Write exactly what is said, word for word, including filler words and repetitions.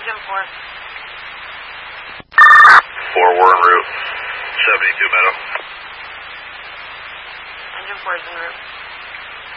Engine four. Four, we're en route. seventy-two Meadow. Engine four is en route.